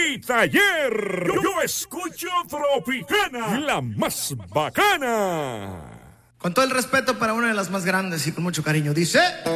Mi taller. Yo escucho Tropicana, la más bacana. Con todo el respeto para una de las más grandes y con mucho cariño, dice...